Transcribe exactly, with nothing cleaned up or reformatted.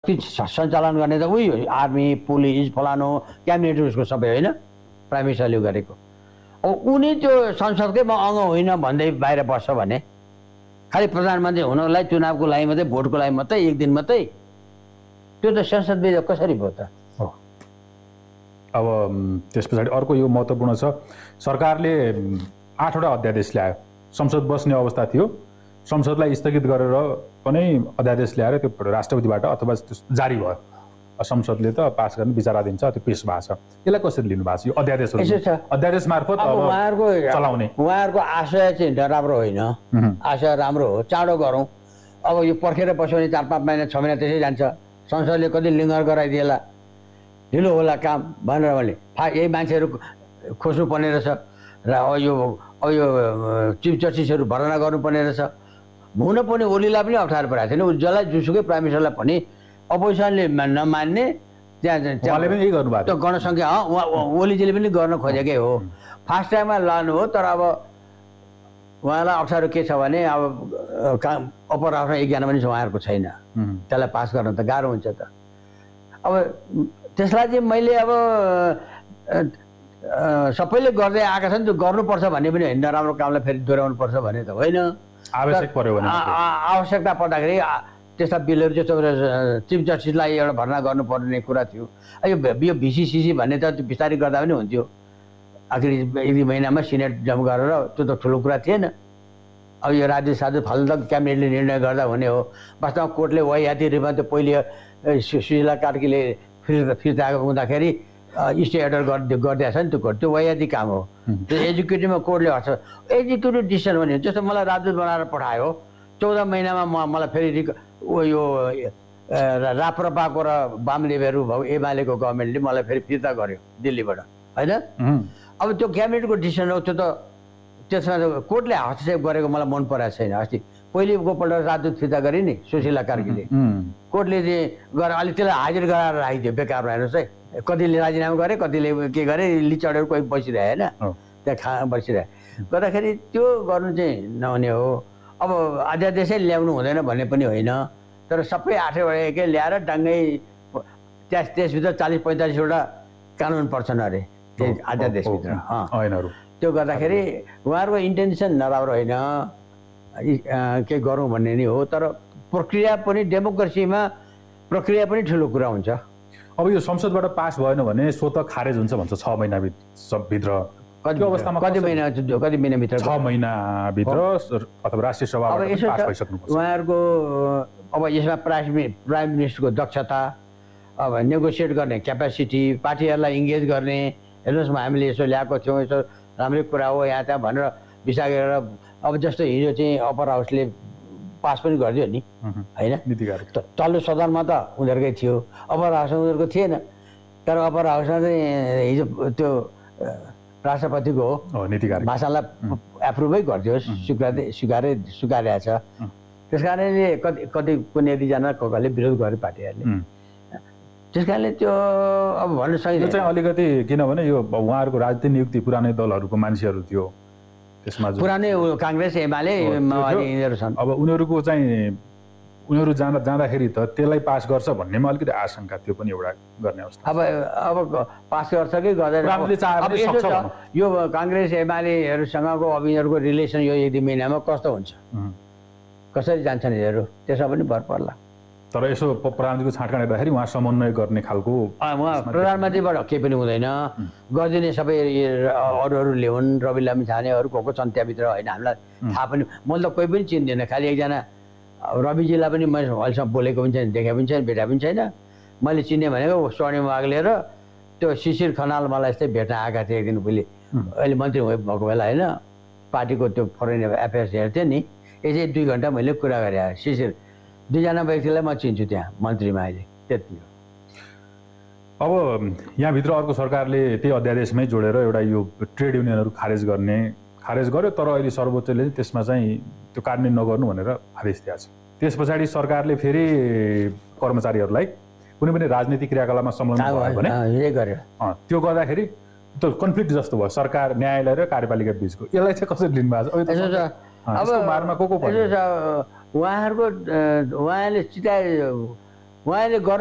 शक्ति सञ्चालन गर्ने त उही हो, आर्मी पुलिस फलानु क्याबिनेट उसको सबै होइन, प्राइम मिनिस्टरले गरेको। अब उनी त्यो संसदकै म अङ्ग होइन भन्दै बाहिर बस्छ भने, खालि प्रधानमन्त्री हुनलाई चुनावको लागि मात्रै, भोटको लागि मात्रै, एक दिन मात्रै, त्यो त संसद विधेयक कसरी भयो त? हो। अब त्यस पछाडि अर्को यो महत्त्वपूर्ण छ, सरकारले आठवटा अध्यादेश ल्यायो, संसद बस्ने अवस्था थियो, संसदलाई स्थगित गरेर पनि अध्यादेश ल्याएर त्यो राष्ट्रपतिबाट अथवा जारी भयो, संसदले त पास गर्ने विचाराधीन छ, त्यो पेश भएको छ। यसलाई कसरी लिनु भएको छ यो अध्यादेशहरू? अध्यादेश मार्फत अब उहाँहरूको चलाउने उहाँहरूको आशय चाहिँ नराम्रो होइन, आशय राम्रो हो, चाँडो गरौँ। अब यो पर्खेर बस्यो भने चार पाँच महिना छ महिना त्यसै जान्छ, संसदले कति लिङ्गर गराइदिएला, ढिलो होला काम भनेर भने फा यही मान्छेहरू खोज्नुपर्ने रहेछ र अब यो अब यो चिफ जस्टिसहरू भर्ना गर्नुपर्ने रहेछ। हुन पनि ओलीलाई पनि अप्ठ्यारो परेको थिएन, जसलाई जुसुकै प्राइम मिनिस्टरलाई पनि अपोजिसनले नमान्ने त्यहाँ यही गर्नुभएको त्यो गणसङ्ख्या उहाँ ओलीजीले पनि गर्न खोजेकै हो, फास्ट टाइममा लानु हो। तर अब उहाँलाई अप्ठ्यारो के छ भने अब काम अप्पर हाउसमा एकजना पनि उहाँहरूको छैन, त्यसलाई पास गर्न त गाह्रो हुन्छ त। अब त्यसलाई चाहिँ मैले अब सबैले गर्दै आएका छन्, त्यो गर्नुपर्छ भन्ने पनि होइन, नराम्रो कामलाई फेरि दोहोऱ्याउनु पर्छ भन्ने त होइन। आवश्यक पर्यो भने आवश्यकता पर्दाखेरि त्यस्ता बिलहरू जस्तो चिफ जस्टिसलाई एउटा भर्ना गर्नुपर्ने कुरा थियो। यो यो भिसिसिसी भन्ने त त्यो बिस्तारै गर्दा पनि हुन्थ्यो, आखिर एक दुई महिनामा सिनेट जम गरेर, त्यो त ठुलो कुरा थिएन। अब यो राज्य साधु फाल्दो त क्याबिनेटले निर्णय गर्दा हुने हो। वास्तवमा कोर्टले वायाती रूपमा त्यो पहिले सुशीला कार्कीले फिर्ता फिर्ता हुँदाखेरि स्टे अर्डर गरिदिएको छ नि, त्यो कोर्ट त्यो वायाती काम हो। त्यो एजुकेटिभमा कोर्टले हट्छ, एजुकेटिभ डिसिसन भने जस्तो मलाई राजदूत बनाएर पठायो, चौध महिनामा म मलाई फेरि यो राप्रपाको र वामदेवहरू भयो एमालेको गभर्मेन्टले मलाई फेरि फिर्ता गर्यो दिल्लीबाट, होइन? अब त्यो क्याबिनेटको डिसिसन हो, त्यो त त्यसमा कोर्टले हस्तक्षेप गरेको मलाई मन परेको छैन। अस्ति पहिलेको पल्ट राजदूत फिर्ता गरे नि सुशीला कार्कीले, कोर्टले चाहिँ गरेर अलिक त्यसलाई हाजिर गराएर राखिदियो, बेकार हेर्नुहोस् है, कतिले राजीनामा गरे, कतिले के गरे, लिड चढेर कोही बसिरहे होइन, त्यहाँ खा बसिरहे गर्दाखेरि त्यो गर्नु चाहिँ नहुने हो। अब अध्यादेशै ल्याउनु हुँदैन भन्ने पनि होइन, तर सबै आठैवटा ल्याएर डाङ्गै त्यस त्यसभित्र चालिस पैँतालिसवटा कानुन पर्छन् अरे त्यही अध्यादेशभित्र। त्यो गर्दाखेरि उहाँहरूको इन्टेन्सन नराम्रो होइन, के गरौँ भन्ने नि हो, तर प्रक्रिया पनि डेमोक्रेसीमा प्रक्रिया पनि ठुलो कुरा हुन्छ। अब यो संसदबाट पास भएन भने स्वतः खारेज हुन्छ भन्छ, छ महिनाभित्र कति अवस्थामा कति महिना कति महिनाभित्र छ महिनाभित्र अथवा राष्ट्रिय सभाबाट पास भइसक्नुपर्छ उहाँहरूको। अब यसमा प्राइम प्राइम मिनिस्टरको दक्षता, अब नेगोसिएट गर्ने क्यापेसिटी, पार्टीहरूलाई इङ्गेज गर्ने, हेर्नुहोस् हामीले यसो ल्याएको थियौँ, यसो राम्रै कुरा हो यहाँ त्यहाँ भनेर विचार गरेर, अब जस्तो हिजो चाहिँ अप्पर हाउसले पास पनि गरिदियो नि, होइन? तल्लो सदनमा त उनीहरूकै थियो, अप्पर हाउसमा उनीहरूको थिएन। तर अप्पर हाउसमा चाहिँ हिजो त्यो राष्ट्रपतिको हो, भाषालाई एप्रुभै गरिदियोस्, स्वीकार्दै स्वीकारै स्वीकारेको छ। त्यस कारणले कति कति कुनै दुईजना कसले विरोध गर्यो पार्टीहरूले, त्यस कारणले त्यो अब भन्नु सकिन्छ चाहिँ अलिकति, किनभने यो उहाँहरूको राजनीतिक नियुक्ति पुरानै दलहरूको मान्छेहरू थियो, त्यसमा पुरानै काङ्ग्रेस एमाले यिनीहरू छन्। अब उनीहरूको चाहिँ उनीहरू जाँदा जाँदाखेरि त त्यसलाई पास गर्छ भन्नेमा अलिकति आशंका त्यो पनि एउटा गर्ने अवस्था। अब अब पास गर्छ कि गर्दैन, अब यसो छ, यो काङ्ग्रेस एमालेहरूसँगको अब यिनीहरूको रिलेसन यो एक दुई महिनामा कस्तो हुन्छ, कसरी जान्छन् यिनीहरू, त्यसमा पनि भर पर्ला। तर यसो प्रधानमन्त्रीको छाँटकाँड हेर्दाखेरि उहाँ समन्वय गर्ने खालको, उहाँ प्रधानमन्त्रीबाट केही पनि हुँदैन, गरिदिने सबै अरू अरू ल्याउन्, रवि लामी छाने अरू को को छन् त्यहाँभित्र, होइन? हामीलाई थाहा पनि, मैले त कोही पनि चिन्दिनँ, खालि एकजना रविजीलाई पनि मैले अहिलेसम्म बोलेको पनि छैन, देखेको पनि छैन, भेटा पनि छैन। मैले चिने भनेको स्वर्णिम वाग्ले र त्यो शिशिर खनाल मलाई यस्तै भेट्न आएका थिए एक दिन पहिले, अहिले मन्त्री भएको बेला, होइन? पार्टीको त्यो फरेन एफेयर्स हेर्थेँ नि, यसै दुई घन्टा मैले कुरा गरेँ। शिशिर दुईजना व्यक्तिलाई म चिन्छु त्यहाँ मन्त्रीमा, अहिले त्यति हो। अब यहाँभित्र अर्को सरकारले त्यही अध्यादेशमै जोडेर एउटा यो ट्रेड युनियनहरू खारेज गर्ने खारेज गर्यो, तर अहिले सर्वोच्चले त्यसमा चाहिँ त्यो कार्यान्वयन नगर्नु भनेर आदेश दिएको छ। त्यस पछाडि सरकारले फेरि कर्मचारीहरूलाई कुनै पनि राजनीतिक क्रियाकलापमा संलग्न भयो भने त्यो गर्दाखेरि त्यो कन्फ्लिक्ट जस्तो भयो सरकार, न्यायालय र कार्यपालिका बिचको। यसलाई चाहिँ कसरी लिनु भएको छ? अब बारमा को को उहाँहरूको उहाँले चिताए उहाँले